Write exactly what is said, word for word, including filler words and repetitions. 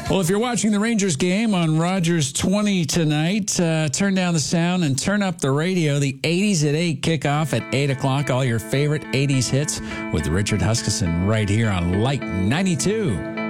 Well, if you're watching the Rangers game on Rogers twenty tonight, uh, turn down the sound and turn up the radio. The eighties at eight kickoff at eight o'clock. All your favorite eighties hits with Richard Huskisson right here on Light ninety-two.